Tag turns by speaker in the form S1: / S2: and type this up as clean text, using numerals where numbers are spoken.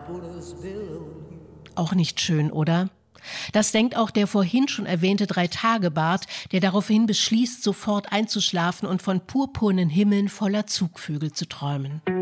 S1: Auch nicht schön, oder? Das denkt auch der vorhin schon erwähnte Drei-Tage-Bart, der daraufhin beschließt, sofort einzuschlafen und von purpurnen Himmeln voller Zugvögel zu träumen.